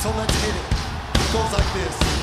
So let's hit it. It goes like this.